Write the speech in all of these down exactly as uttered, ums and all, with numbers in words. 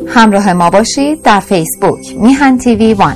همراه ما باشید در فیسبوک میهن تیوی وان.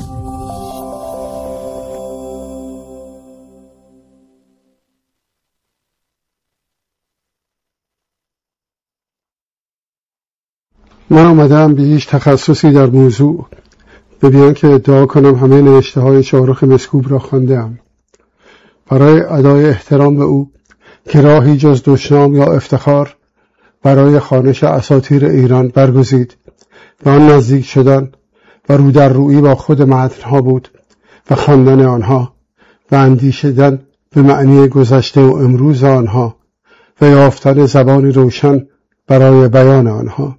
من آمدم به هیچ تخصصی در موضوع ببینم که ادعا کنم همه نوشته های شاهرخ مسکوب را خوانده‌ام. برای ادای احترام به او که راهی جز دشنام یا افتخار برای خوانش اساطیر ایران برگزید و آن نزدیک شدن و رو در رویی با خود متن‌ها بود و خواندن آنها و اندیشیدن به معنی گذشته و امروز آنها و یافتن زبانی روشن برای بیان آنها.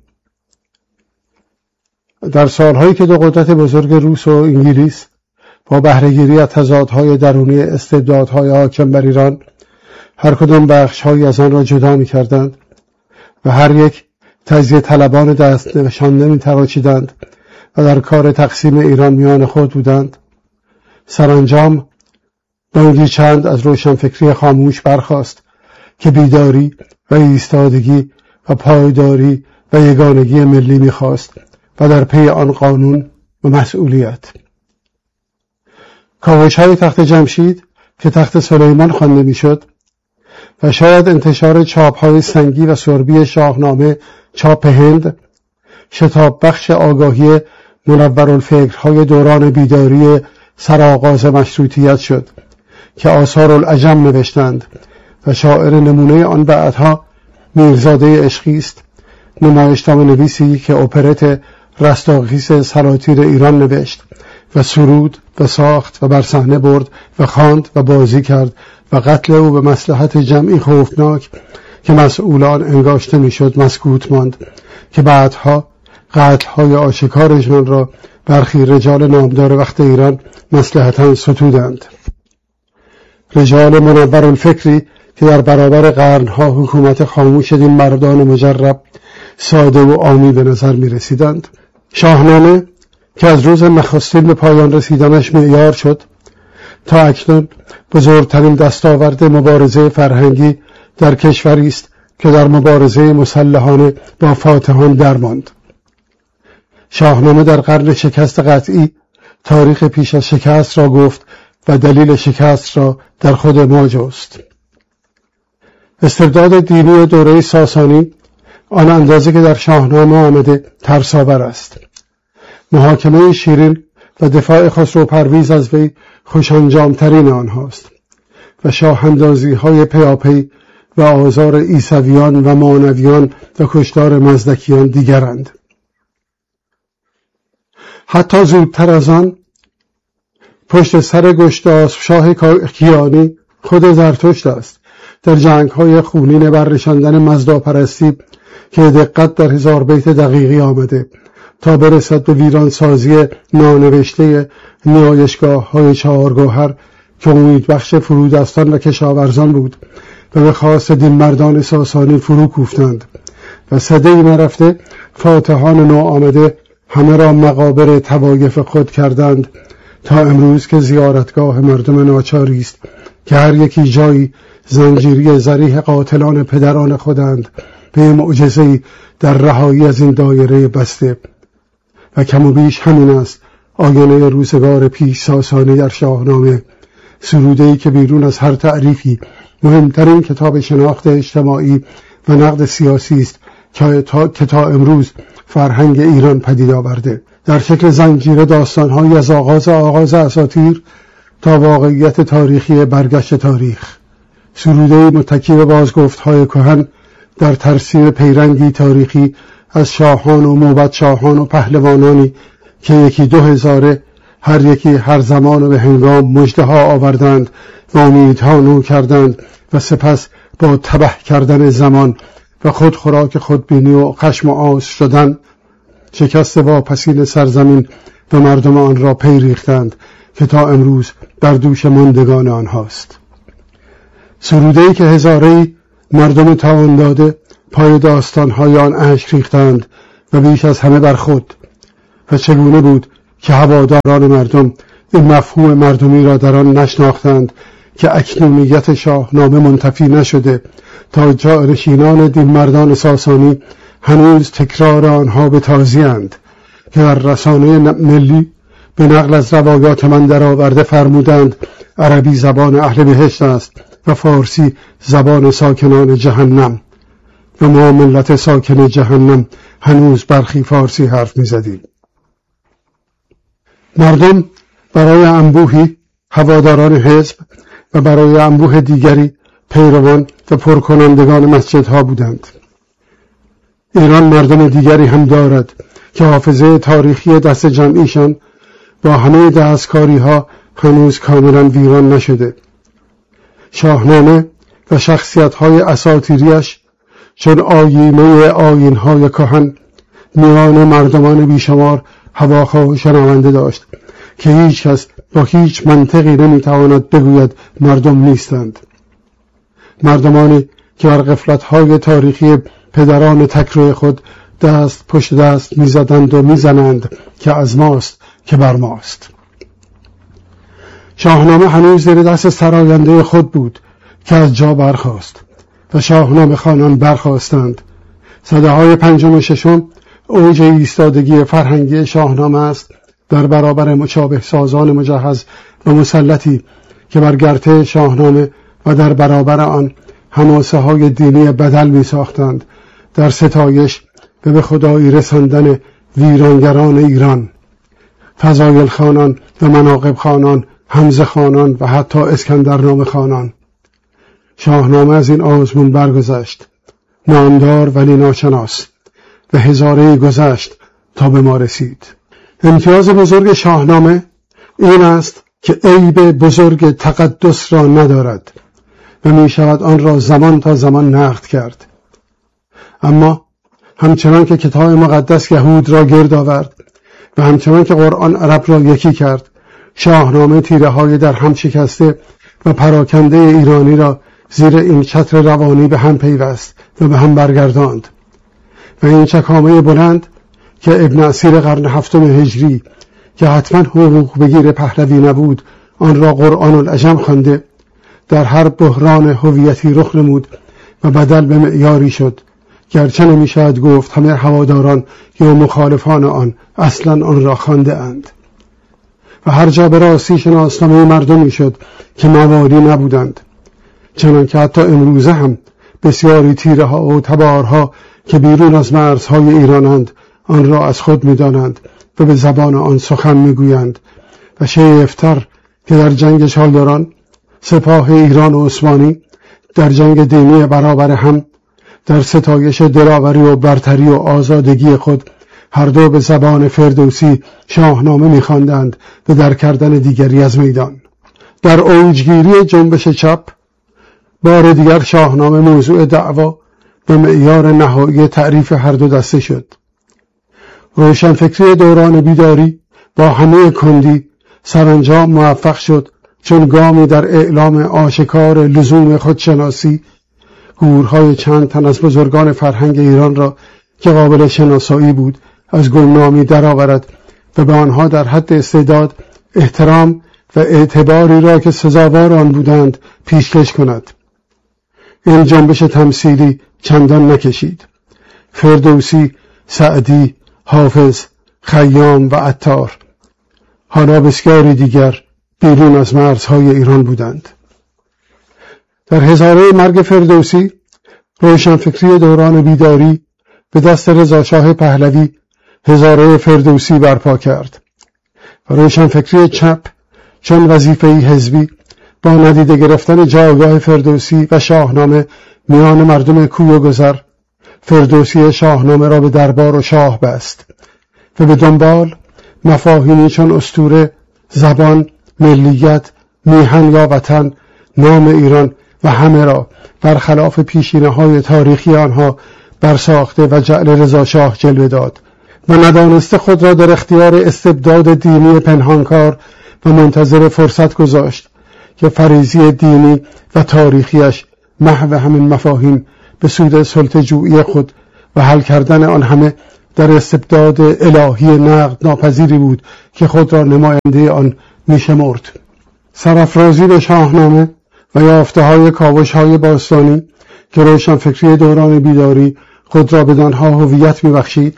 در سالهایی که دو قدرت بزرگ روس و انگلیس با بهره‌گیری از تضادهای درونی استبدادهای حاکم بر ایران هر کدام بخش‌هایی از آن را جدا می‌کردند و هر یک تجزیه طلبان دست نشانده می‌تراشیدند و در کار تقسیم ایران میان خود بودند، سرانجام بانگی چند از روشنفکری خاموش برخاست که بیداری و ایستادگی و پایداری و یگانگی ملی می‌خواست و در پی آن قانون و مسئولیت. کاوش‌های تخت جمشید که تخت سلیمان خوانده می‌شد و شاید انتشار چاپ‌های سنگی و سربی شاهنامه چاپ هند شتاب بخش آگاهی منورالفکرهای دوران بیداری سرآغاز مشروطیت شد که آثار العجم نوشتند و شاعر نمونه آن بعدها میرزاده عشقی است، نمایشنامه نویسی که اپرت رستاخیز سراتیر ایران نوشت و سرود و ساخت و بر صحنه برد و خواند و بازی کرد و قتل او به مصلحت جمعی خوفناک که مسئولان انگاشته میشد مسکوت ماند که بعدها قتل‌های آشکارشان را برخی رجال نامدار وقت ایران مصلحتاً ستودند. رجال منورالفکری که در برابر قرنها حکومت خاموش این مردان مجرب ساده و عامی به نظر می رسیدند. شاهنامه که از روز نخستین به پایان رسیدنش معیار شد تا اکنون بزرگترین دستاورد مبارزه فرهنگی در کشوری است که در مبارزه مسلحانه با فاتحان درماند. شاهنامه در قرن شکست قطعی تاریخ پیش از شکست را گفت و دلیل شکست را در خود ما جست. استبداد دینی دوره ساسانی آن اندازه که در شاهنامه آمده ترساور است. محاکمه شیرین و دفاع خسرو پرویز از وی خوش‌انجام‌ترین آنهاست و شاه‌اندازی های پیاپی و آزار عیسویان و مانویان و کشتار مزدکیان دیگرند. حتی زودتر از آن پشت سر گشتاسپ شاه کیانی خود زرتشت است در جنگ‌های خونین برنشاندن مزداپرستی که دقت در هزار بیت دقیقی آمده تا برسد به ویرانسازی نانوشته نیایشگاه‌های چهارگوهر که امیدبخش فرودستان و کشاورزان بود و به خواست دین مردان ساسانی فرو کوفتند و سده‌ای نرفته فاتحان نو آمده همه را مقابر طوایف خود کردند تا امروز که زیارتگاه مردم ناچاری است که هر یکی جایی زنجیری ذریح قاتلان پدران خودند به معجزه‌ای در رهایی از این دایره بسته و کم و بیش همین است آینه روزگار پیش ساسانی در شاهنامه، سروده‌ای که بیرون از هر تعریفی مهمترین کتاب شناخت اجتماعی و نقد سیاسی است که تا, که تا امروز فرهنگ ایران پدید آورده، در شکل زنجیره داستان‌هایی از آغاز آغاز اساطیر تا واقعیت تاریخی برگشت تاریخ. سروده‌ای متکی به بازگفت‌های کهن در ترسیم پیرنگی تاریخی از شاهان و موبد شاهان و پهلوانانی که یکی دو هزاره هر یکی هر زمان و به هنگام مژده‌ها آوردند و امیدها نو کردند و سپس با تبه کردن زمان و خود خوراک خودبینی و خشم و آز شدن شکست واپسین سرزمین و مردم آن را پی ریختند که تا امروز در دوش ماندگان آنهاست. سروده‌ای که هزاره‌ای مردم تاوان داده پای داستان‌های آن اشک ریختند و بیش از همه بر خود، و چگونه بود که هواداران مردم این مفهوم مردمی را در آن نشناختند که اکنونیت شاهنامه منتفی نشده تا جانشینان دین مردان ساسانی هنوز تکرار آنها به تازی‌اند که در رسانه ملی به نقل از روایات من در آورده فرمودند عربی زبان اهل بهشت است و فارسی زبان ساکنان جهنم و ما ملت ساکن جهنم هنوز برخی فارسی حرف می زدیم. مردم برای انبوهی هواداران حزب و برای انبوه دیگری پیروان و پرکنندگان مسجدها بودند. ایران مردم دیگری هم دارد که حافظه تاریخی دست جمعیشان با همه دستکاری ها هنوز کاملا ویران نشده. شاهنامه و شخصیت های اساطیریش چون آیینه آیین های کهن میان مردمان بیشمار هواخواه و شنونده داشت که هیچ کس با هیچ منطقی نمیتواند بگوید مردم نیستند. مردمانی که بر غفلت‌های تاریخی پدران تکروی خود دست پشت دست میزدند و میزنند که از ماست که بر ماست. شاهنامه هنوز زیر دست سراینده خود بود که از جا برخاست و شاهنامه خوانان برخاستند. سده‌های پنجم و ششم اوج ایستادگی فرهنگی شاهنامه است در برابر مشابه سازان مجهز و مسلطی که بر گرته شاهنامه و در برابر آن حماسه های دینی بدل می ساختند در ستایش و به خدایی رساندن ویرانگران ایران، فضایل خانان و مناقب خانان، حمزه خانان و حتی اسکندرنامه خانان. شاهنامه از این آزمون برگذشت، نامدار ولی ناشناس، و هزاره‌ای گذشت تا به ما رسید. امتیاز بزرگ شاهنامه این است که عیب بزرگ تقدس را ندارد و می شود آن را زمان تا زمان نقد کرد. اما همچنان که کتاب مقدس یهود را گرد آورد و همچنان که قرآن عرب را یکی کرد، شاهنامه تیره های در هم شکسته و پراکنده ایرانی را زیر این چتر روانی به هم پیوست و به هم برگرداند و این چکامه بلند که ابن اسیر قرن هفتم هجری که حتما حقوق بگیر پهلوی نبود آن را قرآن العجم خوانده، در هر بحران هویتی رخ نمود و بدل به معیاری شد، گرچه نمی شاید گفت همه هواداران یا مخالفان آن اصلا آن را خوانده اند. و هر جا به راستی شناسنامه مردمی شد که مواری نبودند، چنان که حتی امروزه هم بسیاری تیره ها و تبارها که بیرون از مرزهای ایرانند آن را از خود می دانند و به زبان آن سخن می گویند. و شیفتر که در جنگ شالداران سپاه ایران و عثمانی در جنگ دینی برابر هم در ستایش دلاوری و برتری و آزادگی خود هر دو به زبان فردوسی شاهنامه می‌خواندند و در کردن دیگری از میدان. در اوجگیری جنبش چپ بار دیگر شاهنامه موضوع دعوا و معیار نهایی تعریف هر دو دسته شد. روشنفکری دوران بیداری با همه کندی سرانجام موفق شد چون گامی در اعلام آشکار لزوم خودشناسی گورهای چند تن از بزرگان فرهنگ ایران را که قابل شناسایی بود از گمنامی درآورد و به آنها در حد استعداد احترام و اعتباری را که سزاوار آن بودند پیشکش کند. این جنبش تمثیلی چندان نکشید. فردوسی، سعدی، حافظ، خیام و عطار حالا بسیاری دیگر بیرون از مرزهای ایران بودند. در هزاره مرگ فردوسی روشنفکری دوران بیداری به دست رضاشاه پهلوی هزاره فردوسی برپا کرد و روشنفکری چپ چون وظیفه‌ای حزبی با ندیده گرفتن جایگاه فردوسی و شاهنامه میان مردم کوی و گذر فردوسی شاهنامه را به دربار و شاه بست و به دنبال مفاهیمی چون اسطوره، زبان، ملیت، میهن یا وطن، نام ایران و همه را برخلاف پیشینه‌های تاریخی آنها برساخته و جعل رضاشاه جلوه داد و ندانسته خود را در اختیار استبداد دینی پنهانکار و منتظر فرصت گذاشت که فریضی دینی و تاریخیش محو همین مفاهیم به سود سلطه‌جویی خود و حل کردن آن همه در استبداد الهی نقد ناپذیری بود که خود را نماینده آن می‌شمرد. سرافرازی به شاهنامه و یافته‌های کاوش‌های باستانی که روشنفکری دوران بیداری خود را بدانها هویت می‌بخشید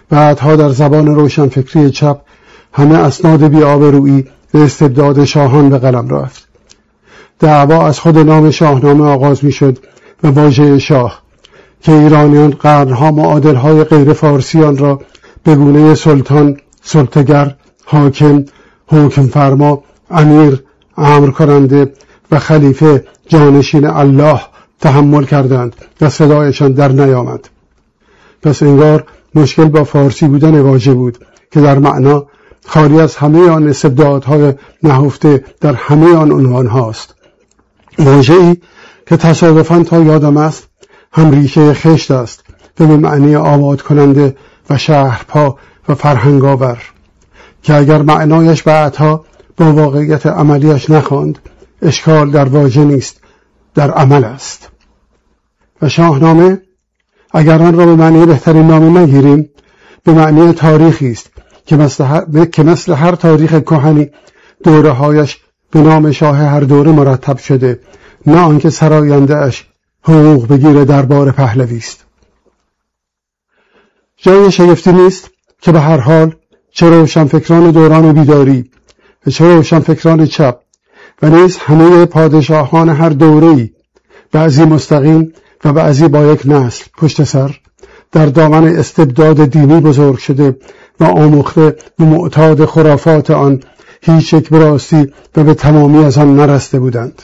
بعدها در زبان روشنفکری چپ همه اسناد بی‌آبرویی به استبداد شاهان به قلم رفت. دعوا از خود نام شاهنامه آغاز می شد و واژه شاه که ایرانیان قرنها معادلهای غیر فارسیان را به گونه سلطان، سلطگر، حاکم، حکم فرما، امیر، امر کننده و خلیفه جانشین الله تحمل کردند و صدایشان در نیامد. پس انگار مشکل با فارسی بودن واژه بود که در معنا خالی از همه آن استبدادهای نهفته در همه آن عنوان هاست. واژه‌ای که تصادفاً تا یادم است هم ریشه خشت است و به معنی آباد کننده و شهرپا و فرهنگاور که اگر معنایش بعدها با واقعیت عملیش نخواند، اشکال در واژه نیست، در عمل است. و شاهنامه اگر آن را به معنی بهترین نام نگیریم، به معنی تاریخی است که مثل هر, که مثل هر تاریخ کهنی دوره‌هایش به نام شاه هر دوره مرتب شده، نه آنکه سراینده‌اش حقوق بگیر دربار پهلوی است. جای شگفتی نیست که به هر حال چه روشنفکران دوران بیداری و چه روشنفکران چپ و نیز همه پادشاهان هر دوره‌ای، بعضی مستقیم و بعضی با یک نسل پشت سر، در دامن استبداد دینی بزرگ شده و آموخته به معتاد خرافات آن هیچ یک براستی و به تمامی از آن نرسته بودند.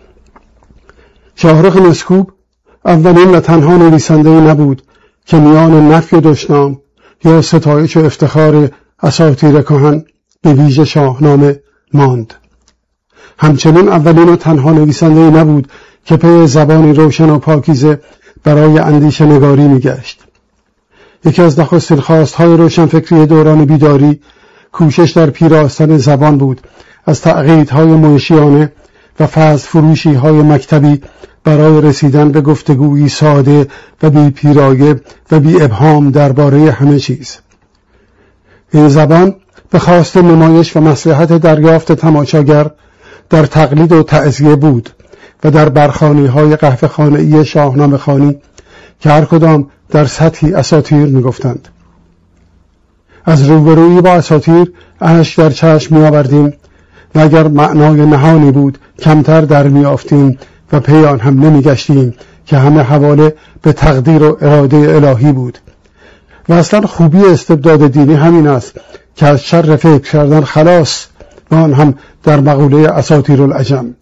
شاهرخ مسکوب اولین و تنها نویسنده‌ای نبود که میان نفی و دشنام یا ستایش و افتخار اساطیر کهن به ویژه شاهنامه ماند. همچنین اولین و تنها نویسنده‌ای نبود که پی زبانی روشن و پاکیزه برای اندیشه نگاری می‌گشت. یکی از نخستین خواست‌های روشنفکری دوران بیداری کوشش در پیراستن زبان بود از تعقیدهای منشیانه و فضل فروشی‌های مکتبی برای رسیدن به گفتگویی ساده و بی پیرایه و بی ابهام درباره همه چیز. این زبان به خواست نمایش و مصلحت دریافت تماشاگر در تقلید و تعزیه بود و در برخوانی‌های قهوه‌خانه‌ای شاهنامه‌خوانی که هر کدام در سطحی اساطیر می‌گفتند. از روبرویی با اساطیر اشک در چشم می‌آوردیم و اگر معنای نهانی بود کمتر در می‌یافتیم و پی آن هم نمی‌گشتیم که همه حواله به تقدیر و اراده الهی بود. و اصلا خوبی استبداد دینی همین است که از شر فکر کردن خلاص، و آن هم در مقوله اساطیر العجم.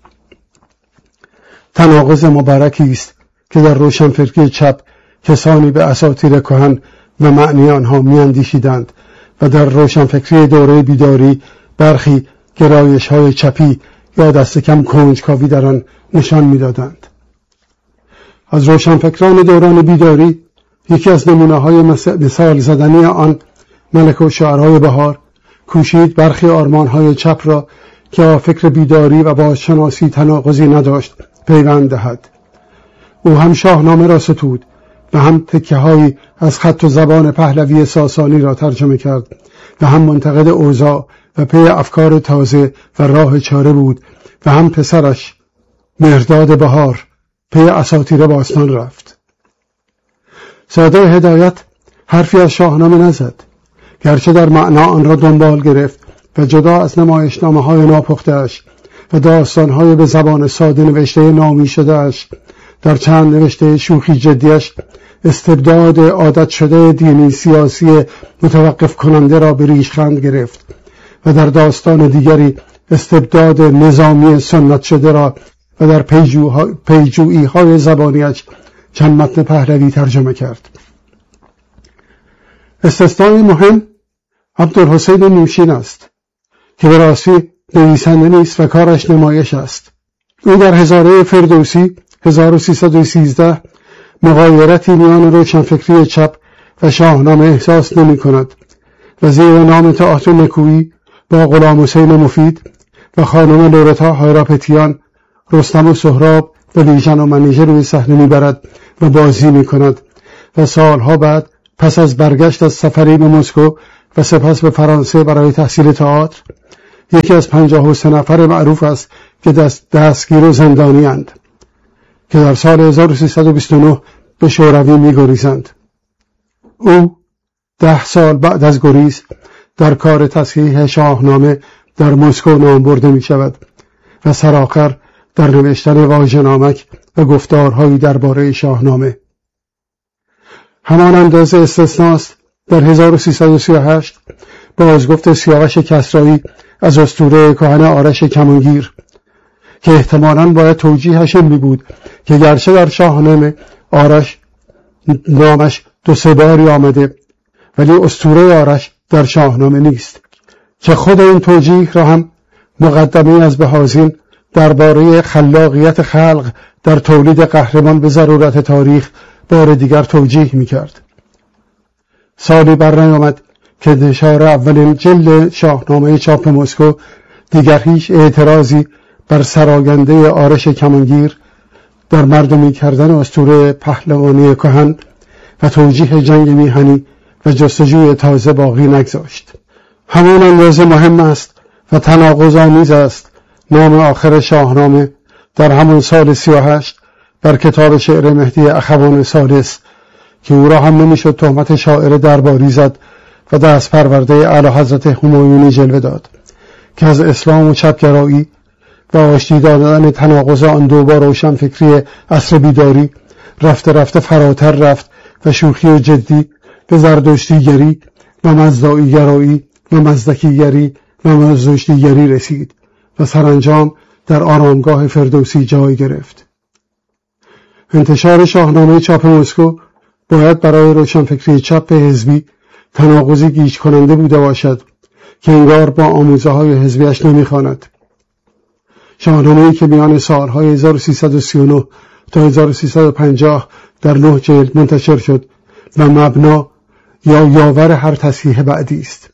تناقض مبارکی است که در روشنفکری چپ کسانی به اساطیر کهن و معنی آنها میاندیشیدند و در روشنفکری دوره بیداری برخی گرایش‌های چپی یا دست کم کنجکاوی در آن نشان می‌دادند. از روشنفکران دوران بیداری یکی از نمونه‌های مثال زدنی آن ملک الشعرای بهار کوشید برخی آرمان‌های چپ را که با فکر بیداری و بازشناسی تناقضی نداشت پیوند دهد. او هم شاهنامه را ستود و هم تکه‌هایی از خط و زبان پهلوی ساسانی را ترجمه کرد و هم منتقد اوضاع و پی افکار تازه و راه چاره بود و هم پسرش مهرداد بهار پی اساطیر باستان رفت. ساده هدایت حرفی از شاهنامه نزد، گرچه در معنا آن را دنبال گرفت و جدا از نمایشنامه‌های ناپخته‌اش و داستان‌های به زبان ساده نوشته نامی شده‌اش، در چند نوشته شوخی جدیش استبداد عادت شده دینی سیاسی متوقف کننده را به ریشخند گرفت و در داستان دیگری استبداد نظامی سنت شده را و در پیجویی های زبانیش چند متن پهلوی ترجمه کرد. استثنای مهم عبدالحسین نوشین است که به راستی نویسنده نیست و کارش نمایش است. او در هزاره فردوسی هزار و سیصد و سیزده مغایرتی میان روشنفکری چپ و شاهنامه احساس نمی کند و زیر نام تئاتر نکویی با غلام حسین مفید و خانم لورتا هایراپتیان رستم و سهراب و لیژن و منیژه روی صحنه میبرد و بازی میکند و سالها بعد پس از برگشت از سفری به مسکو و سپس به فرانسه برای تحصیل تئاتر یکی از پنجاه و سه نفر معروف است که دست دستگیر و زندانی اند که در سال هزار و سیصد و بیست و نه به شوروی میگریزند. او ده سال بعد از گریز در کار تصحیح شاهنامه در مسکو نام برده می شود و سرآخر در نوشتن واژه‌نامک و گفتارهایی درباره شاهنامه. همان اندازه استثناست در هزار و سیصد و سی و هشت بازگفت سیاوش کسرایی از اسطوره کهن آرش کمانگیر که احتمالاً باید توجیهش این می بود که گرچه در شاهنامه آرش نامش دو سه باری آمده ولی اسطوره آرش در شاهنامه نیست، که خود این توجیه را هم مقدمه از بهازین درباره خلاقیت خلق در تولید قهرمان به ضرورت تاریخ بار دیگر توجیه می‌کرد. سالی بر نیامد که انتشار اولین جلد شاهنامه چاپ مسکو دیگر هیچ اعتراضی بر سراینده آرش کمانگیر در مردمی کردن اسطوره پهلوانی کهن و توجیه جنگ میهنی و جستجوی تازه باقی نگذاشت. همان اندازه مهم است و تناقض‌آمیز است نام آخر شاهنامه در همون سال سی و هشت بر کتاب شعر مهدی اخوان ثالث که او را هم نمیشد تهمت شاعر درباری زد و دست پرورده اعلیحضرت همایونی جلوه داد که از اسلام و چپگرایی و آشتی دادن تناقض آن دو با روشنفکری عصر بیداری رفته رفته فراتر رفت و شوخی و جدی به زردشتیگری و مزدائیگرایی و مزدکیگری و مزدشتیگری رسید و سرانجام در آرامگاه فردوسی جای گرفت. انتشار شاهنامه چاپ مسکو باید برای روشنفکری چپ حزبی تناقضی گیج کننده بوده باشد که انگار با آموزه های حزبیش نمیخواند. شاهنامه‌ای که میان سالهای هزار و سیصد و سی و نه تا هزار و سیصد و پنجاه در نه جلد منتشر شد و مبنا یا یاور هر تصحیح بعدی است.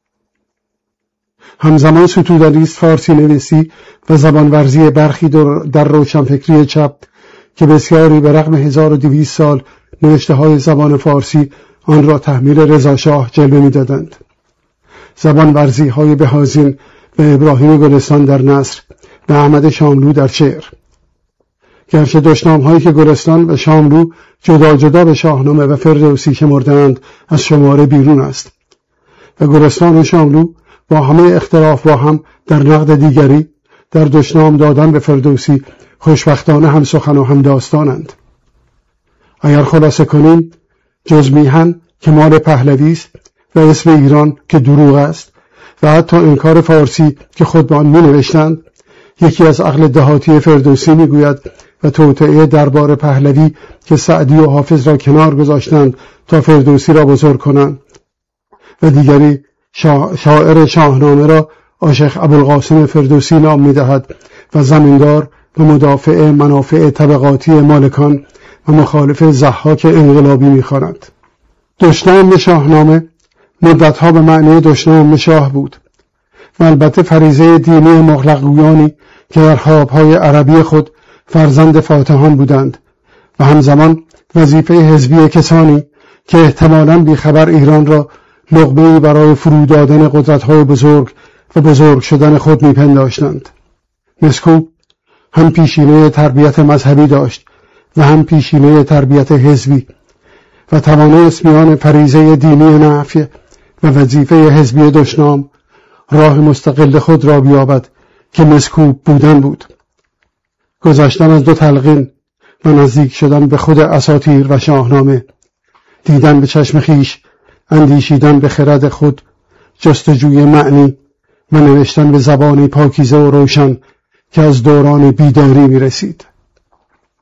همزمان ستودنی است فارسی نویسی و زبانورزی برخی در روشنفکری چپ که بسیاری به رغم هزار و دویست سال نوشته های زبان فارسی آن را تحمیل رضا شاه جلوه می دادند. زبانورزی های بهازین و ابراهیم گلستان در نثر و احمد شاملو در شعر. گرچه دشنام هایی که گلستان و شاملو جدا جدا به شاهنامه و فردوسی شمردند از شماره بیرون است و گلستان و شاملو با همه اختلاف با هم در نقد دیگری در دشنام دادن به فردوسی خوشبختانه هم سخن و هم داستانند. اگر خلاصه کنیم جز میهن که مال پهلوی است و اسم ایران که دروغ است و حتی انکار فارسی که خود به آن می نوشتند، یکی از عقل دهاتی فردوسی می گوید و توطئه دربار پهلوی که سعدی و حافظ را کنار گذاشتند تا فردوسی را بزرگ کنند و دیگری شا... شاعر شاهنامه را عاشق ابوالقاسم فردوسی نام می دهد و زمیندار و مدافع منافع طبقاتی مالکان و مخالف ضحاک انقلابی می خواند. دشنام شاهنامه مدتها به معنی دشنام شاه بود و البته فریضه دینی مغلق‌گویانی که در خوابهای عربی خود فرزند فاتحان بودند و همزمان وظیفه حزبی کسانی که احتمالاً بیخبر ایران را لقمه‌ای برای فرو دادن قدرت‌های بزرگ و بزرگ شدن خود می‌پنداشتند. مسکو هم پیشینه تربیت مذهبی داشت و هم پیشینه تربیت حزبی و توانست میان فریضه دینی نفی و وظیفه حزبی دشنام راه مستقل خود را بیابد که مسکو بودن بود. گذشتن از دو تلقین و نزدیک شدن به خود اساطیر و شاهنامه، دیدن به چشم خیش، اندیشیدن به خرد خود، جستجوی معنی و نوشتن به زبانی پاکیزه و روشن که از دوران بیداری می رسید.